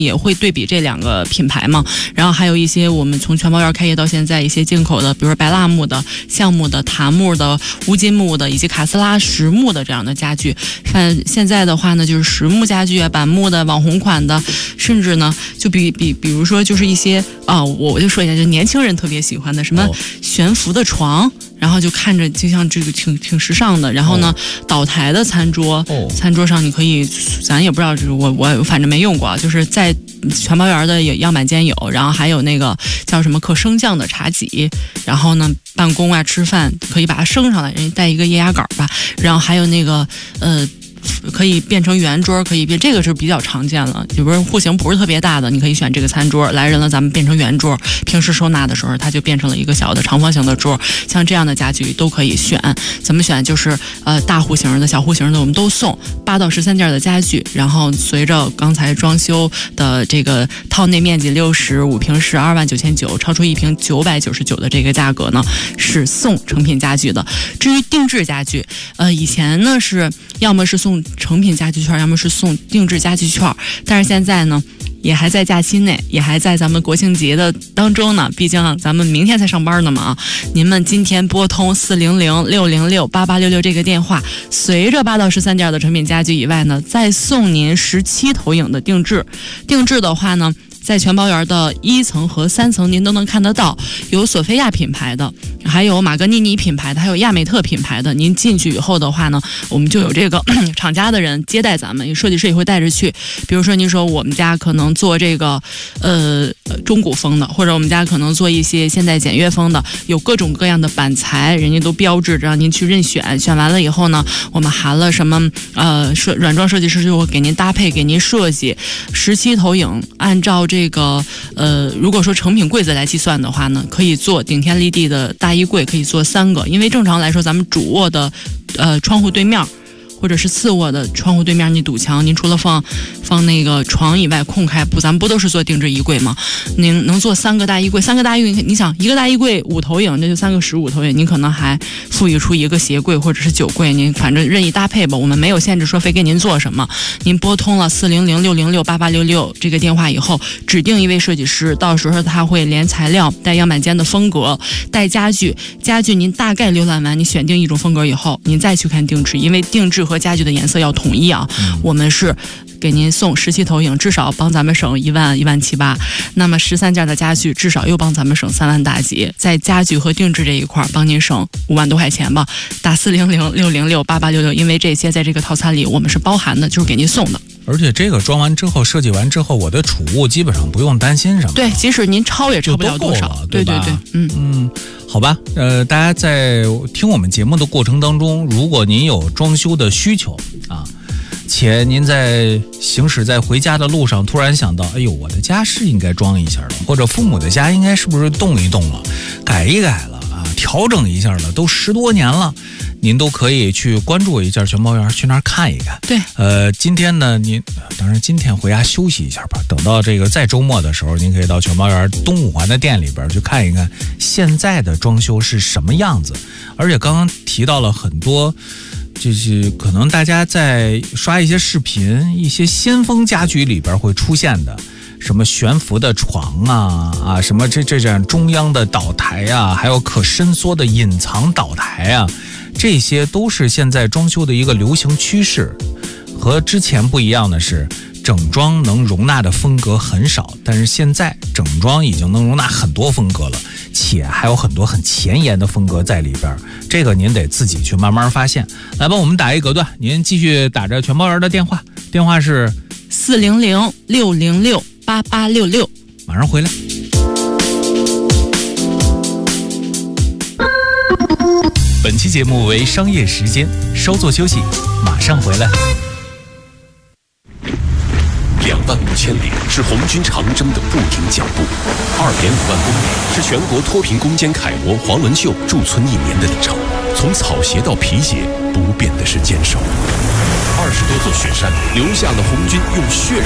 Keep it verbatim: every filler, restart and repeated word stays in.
也会对比这两个品牌嘛，然后还有一些我们从全包园开业到现在一些进口的，比如说白蜡木的、橡木的、檀木的、乌金木的以及卡斯拉实木的这样的家具。看现在的话呢，就是实木家具啊、板木的、网红款的，甚至呢就比比比如说就是一些啊，我就说一下，就年轻人特别喜欢的什么悬浮的床。然后就看着就像这个挺挺时尚的，然后呢，哦、倒台的餐桌，哦、餐桌上你可以，咱也不知道，就是我我反正没用过啊，就是在全包园的样板间有，然后还有那个叫什么可升降的茶几，然后呢办公啊吃饭可以把它升上来，人家带一个液压杆吧，然后还有那个呃。可以变成圆桌，可以变，这个是比较常见了。比如说户型不是特别大的，你可以选这个餐桌，来人了咱们变成圆桌，平时收纳的时候它就变成了一个小的长方形的桌。像这样的家具都可以选，怎么选？就是呃大户型的、小户型的我们都送八到十三件的家具，然后随着刚才装修的这个套内面积六十五平十二万九千九，超出一平九百九十九的这个价格呢，是送成品家具的。至于定制家具，呃以前呢是要么是送成品家具券，要么是送定制家具券，但是现在呢也还在假期内，也还在咱们国庆节的当中呢，毕竟咱们明天才上班呢嘛啊！您们今天拨通四零零六零六八八六六这个电话，随着八到十三件的成品家具以外呢，再送您十七投影的定制。定制的话呢，在全包园的一层和三层您都能看得到，有索菲亚品牌的，还有马格尼尼品牌的，还有亚美特品牌的。您进去以后的话呢，我们就有这个厂家的人接待咱们，设计师也会带着去。比如说您说我们家可能做这个呃中古风的，或者我们家可能做一些现代简约风的，有各种各样的板材，人家都标志着让您去任选。选完了以后呢，我们含了什么呃设软装设计师就会给您搭配，给您设计十七投影，按照这个呃，如果说成品柜子来计算的话呢，可以做顶天立地的大衣柜，可以做三个，因为正常来说咱们主卧的呃窗户对面或者是次卧的窗户对面，你堵墙，您除了放放那个床以外，空开不，咱们不都是做定制衣柜吗？您能做三个大衣柜，三个大衣柜，你想一个大衣柜五投影，这就三个十五投影，您可能还富裕出一个鞋柜或者是酒柜，您反正任意搭配吧，我们没有限制说非给您做什么。您拨通了四零零六零六八八六六这个电话以后，指定一位设计师，到时候他会连材料、带样板间的风格、带家具，家具您大概浏览完，你选定一种风格以后，您再去看定制，因为定制和家具的颜色要统一啊。嗯、我们是给您送十七投影，至少帮咱们省一万一万七八。那么十三件的家具，至少又帮咱们省三万大几。在家具和定制这一块，帮您省五万多块钱吧。打四零零六零六八八六六，因为这些在这个套餐里我们是包含的，就是给您送的。 而且这个装完之后，设计完之后，我的储物基本上不用担心什么。 对，即使您超也超不了多少。 对对对，嗯嗯，好吧，呃，大家在听我们节目的过程当中，如果您有装修的需求啊，且您在行驶在回家的路上，突然想到，哎呦，我的家是应该装一下了，或者父母的家应该是不是动一动了，改一改了啊，调整一下了，都十多年了。您都可以去关注一下全包园，去那儿看一看。 对， 呃，今天呢，您当然今天回家休息一下吧。等到这个在周末的时候，您可以到全包园东五环的店里边去看一看现在的装修是什么样子。而且刚刚提到了很多，就是可能大家在刷一些视频，一些先锋家居里边会出现的。什么悬浮的床啊啊，什么这这样中央的岛台啊，还有可伸缩的隐藏岛台啊，这些都是现在装修的一个流行趋势。和之前不一样的是，整装能容纳的风格很少，但是现在整装已经能容纳很多风格了，且还有很多很前沿的风格在里边，这个您得自己去慢慢发现。来吧，我们打一隔断，您继续打着全包园的电话，电话是四零零六零六八八六六， 马上回来。本期节目为商业时间，稍作休息，马上回来。 两万五千里是红军长征的不停脚步，二点五万公里是全国脱贫攻坚楷模黄文秀驻村一年的里程。从草鞋到皮鞋，不变的是坚守。二十多座雪山留下了红军用血